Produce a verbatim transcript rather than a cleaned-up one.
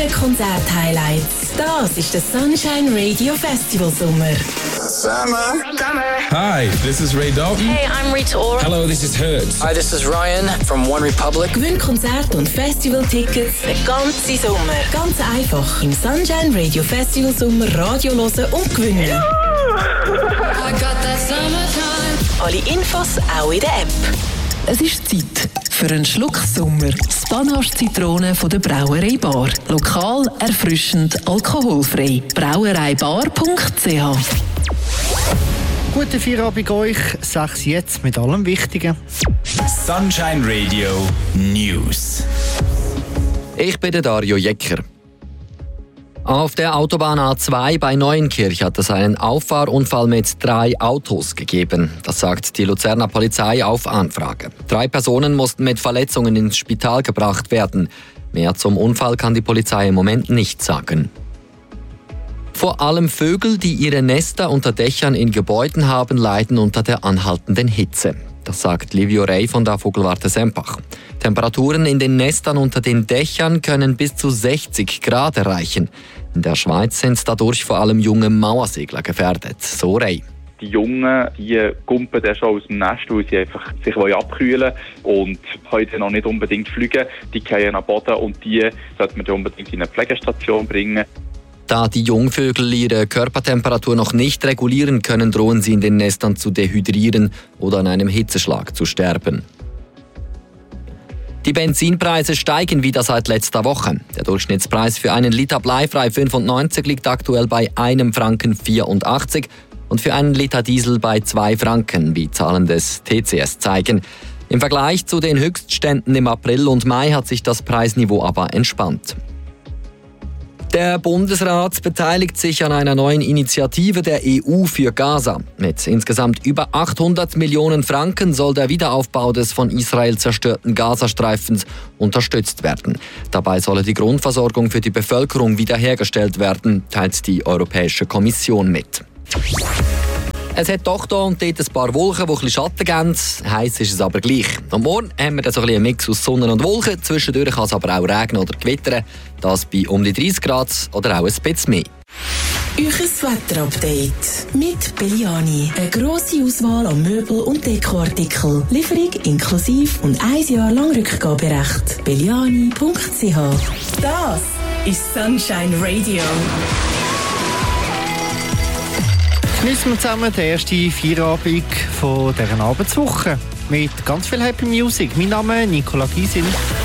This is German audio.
aktuellen Konzert-Highlights. Das ist der Sunshine Radio Festival Sommer. Summer. Summer. Hi, this is Ray Dalton. Hey, I'm Rita Ora. Hello, this is Hertz. Hi, this is Ryan from One Republic. Gewinn Konzert- und Festival-Tickets den ganzen Sommer. Ganz einfach. Im Sunshine Radio Festival Sommer Radio hören und gewinnen. I got that summertime. Alle Infos auch in der App. Es ist Zeit für einen Schluck Sommer. Spanache Zitrone von der Brauerei Bar. Lokal, erfrischend, alkoholfrei. brauereibar punkt c h. Guten Feierabend euch. Sechs jetzt mit allem Wichtigen. Sunshine Radio News. Ich bin der Dario Jecker. Auf der Autobahn A zwei bei Neuenkirch hat es einen Auffahrunfall mit drei Autos gegeben. Das sagt die Luzerner Polizei auf Anfrage. Drei Personen mussten mit Verletzungen ins Spital gebracht werden. Mehr zum Unfall kann die Polizei im Moment nicht sagen. Vor allem Vögel, die ihre Nester unter Dächern in Gebäuden haben, leiden unter der anhaltenden Hitze. Das sagt Livio Rey von der Vogelwarte Sempach. Temperaturen in den Nestern unter den Dächern können bis zu sechzig Grad erreichen. In der Schweiz sind dadurch vor allem junge Mauersegler gefährdet. So Rey. Die Jungen, die kumpen dann schon aus dem Nest, weil sie einfach sich abkühlen wollen und können noch nicht unbedingt fliegen. Die fallen am Boden und die sollte man dann unbedingt in eine Pflegestation bringen. Da die Jungvögel ihre Körpertemperatur noch nicht regulieren können, drohen sie in den Nestern zu dehydrieren oder an einem Hitzeschlag zu sterben. Die Benzinpreise steigen wieder seit letzter Woche. Der Durchschnittspreis für einen Liter Bleifrei fünfundneunzig liegt aktuell bei einem Franken vierundachtzig und für einen Liter Diesel bei zwei Franken, wie Zahlen des T C S zeigen. Im Vergleich zu den Höchstständen im April und Mai hat sich das Preisniveau aber entspannt. Der Bundesrat beteiligt sich an einer neuen Initiative der E U für Gaza. Mit insgesamt über achthundert Millionen Franken soll der Wiederaufbau des von Israel zerstörten Gazastreifens unterstützt werden. Dabei solle die Grundversorgung für die Bevölkerung wiederhergestellt werden, teilt die Europäische Kommission mit. Es hat doch hier und dort ein paar Wolken, die ein bisschen Schatten geben. Heiß ist es aber gleich. Und morgen haben wir dann so ein bisschen einen Mix aus Sonne und Wolken. Zwischendurch kann es aber auch regnen oder gewittern. Das bei um die dreißig Grad oder auch ein bisschen mehr. Euches Wetterupdate mit Belliani. Eine grosse Auswahl an Möbel- und Dekoartikeln. Lieferung inklusive und ein Jahr lang Rückgaberecht. belliani punkt c h. Das ist Sunshine Radio. Geniessen wir zusammen den ersten Feierabend von dieser Abendswoche mit ganz viel Happy Music. Mein Name ist Nicola Gysin.